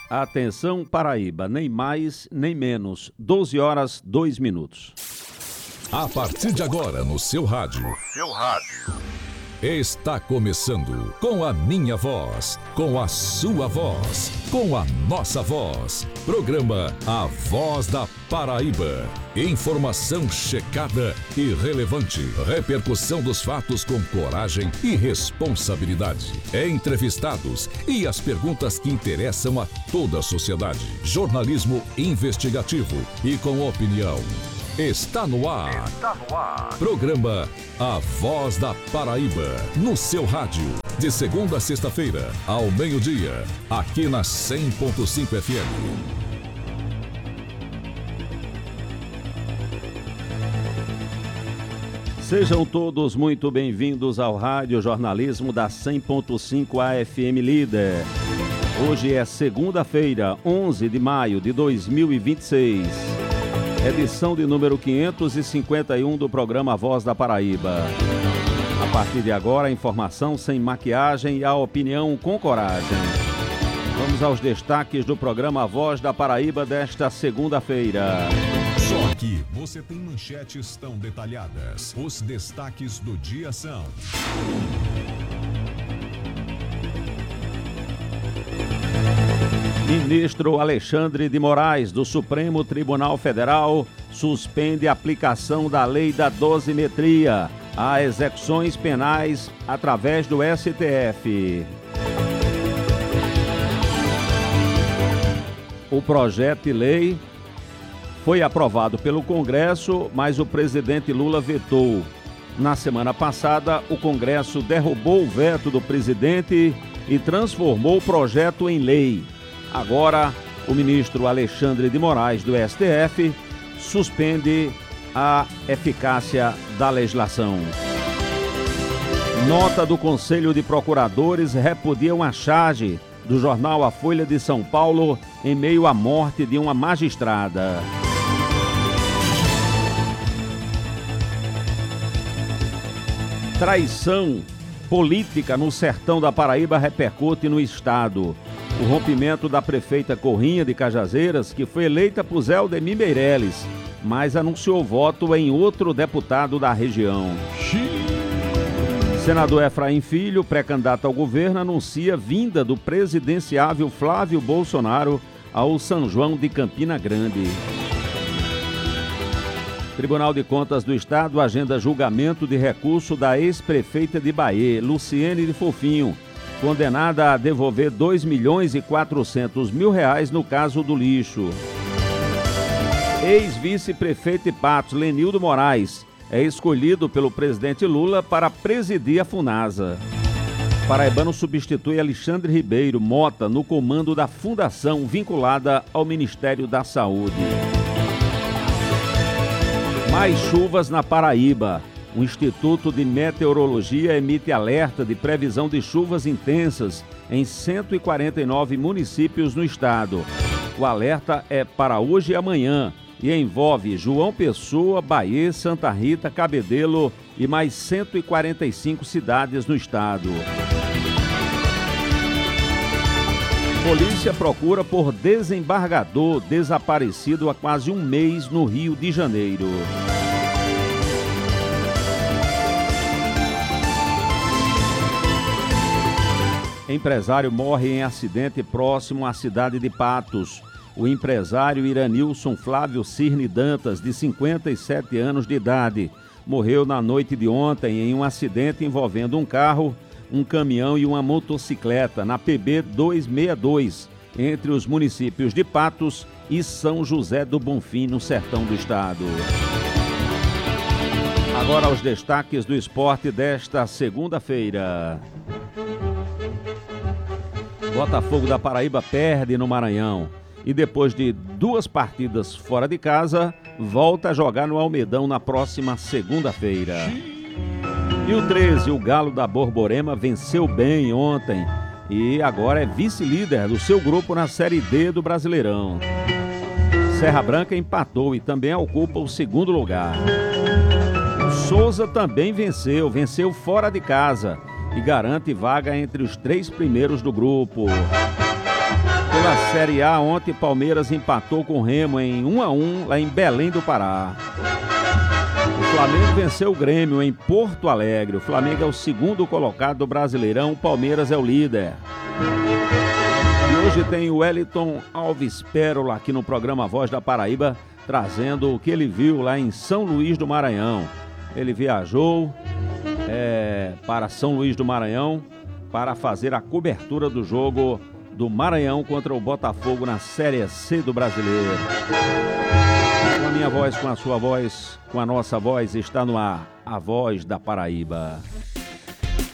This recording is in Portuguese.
Atenção Paraíba, nem mais nem menos, 12 horas 2 minutos. A partir de agora no seu rádio. Está começando com a minha voz, com a sua voz, com a nossa voz. Programa A Voz da Paraíba. Informação checada e relevante. Repercussão dos fatos com coragem e responsabilidade. Entrevistados e as perguntas que interessam a toda a sociedade. Jornalismo investigativo e com opinião. Está no ar. Programa A Voz da Paraíba. No seu rádio. De segunda a sexta-feira, ao meio-dia. Aqui na 100.5 FM. Sejam todos muito bem-vindos ao Rádio Jornalismo da 100.5 AFM Líder. Hoje é segunda-feira, 11 de maio de 2026. Edição de número 551 do programa Voz da Paraíba. A partir de agora, a informação sem maquiagem e a opinião com coragem. Vamos aos destaques do programa Voz da Paraíba desta segunda-feira. Só aqui você tem manchetes tão detalhadas. Os destaques do dia são... Ministro Alexandre de Moraes, do Supremo Tribunal Federal, suspende a aplicação da lei da dosimetria a execuções penais através do STF. O projeto de lei foi aprovado pelo Congresso, mas o presidente Lula vetou. Na semana passada, o Congresso derrubou o veto do presidente e transformou o projeto em lei. Agora, o ministro Alexandre de Moraes, do STF, suspende a eficácia da legislação. Nota do Conselho de Procuradores repudia uma charge do jornal A Folha de São Paulo em meio à morte de uma magistrada. Traição política no sertão da Paraíba repercute no estado. O rompimento da prefeita Corrinha de Cajazeiras, que foi eleita por Zé Aldemir Meirelles, mas anunciou voto em outro deputado da região. Senador Efraim Filho, pré-candidato ao governo, anuncia vinda do presidenciável Flávio Bolsonaro ao São João de Campina Grande. Tribunal de Contas do Estado agenda julgamento de recurso da ex-prefeita de Bahia, Luciene de Fofinho, condenada a devolver R$2.400.000 no caso do lixo. Ex-vice-prefeito de Patos, Lenildo Moraes, é escolhido pelo presidente Lula para presidir a Funasa. Paraibano substitui Alexandre Ribeiro Mota no comando da fundação vinculada ao Ministério da Saúde. Mais chuvas na Paraíba. O Instituto de Meteorologia emite alerta de previsão de chuvas intensas em 149 municípios no estado. O alerta é para hoje e amanhã e envolve João Pessoa, Bahia, Santa Rita, Cabedelo e mais 145 cidades no estado. Polícia procura por desembargador desaparecido há quase um mês no Rio de Janeiro. Empresário morre em acidente próximo à cidade de Patos. O empresário Iranilson Flávio Cirne Dantas, de 57 anos de idade, morreu na noite de ontem em um acidente envolvendo um carro, um caminhão e uma motocicleta na PB 262, entre os municípios de Patos e São José do Bonfim, no sertão do estado. Agora os destaques do esporte desta segunda-feira. Botafogo da Paraíba perde no Maranhão e depois de 2 partidas fora de casa, volta a jogar no Almedão na próxima segunda-feira. E o 13, o Galo da Borborema, venceu bem ontem e agora é vice-líder do seu grupo na Série D do Brasileirão. Serra Branca empatou e também ocupa o segundo lugar. O Souza também venceu fora de casa e garante vaga entre os 3 primeiros do grupo. Pela Série A, ontem Palmeiras empatou com o Remo em 1-1 lá em Belém do Pará. O Flamengo venceu o Grêmio em Porto Alegre. O Flamengo é o segundo colocado do Brasileirão, o Palmeiras é o líder. E hoje tem o Wellington Alves Pérola aqui no programa Voz da Paraíba, trazendo o que ele viu lá em São Luís do Maranhão. Ele viajou para São Luís do Maranhão para fazer a cobertura do jogo do Maranhão contra o Botafogo na Série C do Brasileiro. Com a minha voz, com a sua voz, com a nossa voz, está no ar a Voz da Paraíba.